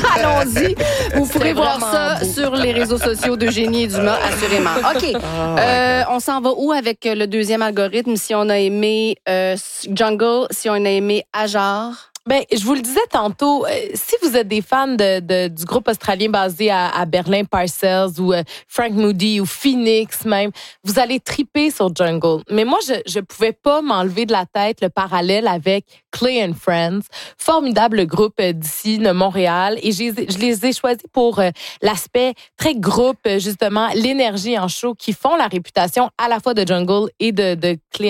Allons-y. Vous pourrez voir ça sur les réseaux sociaux d'Eugénie et Dumas, assurément. OK. On s'en va où avec le deuxième algorithme? Si on a aimé Jungle, si on a aimé Ajar? Ben, je vous le disais tantôt, si vous êtes des fans du groupe australien basé à Berlin, Parcells ou Frank Moody ou Phoenix même, vous allez triper sur Jungle. Mais moi, je pouvais pas m'enlever de la tête le parallèle avec Clay and Friends, formidable groupe d'ici de Montréal. Et je les ai choisis pour l'aspect très groupe, justement, l'énergie en show qui font la réputation à la fois de Jungle et de Clay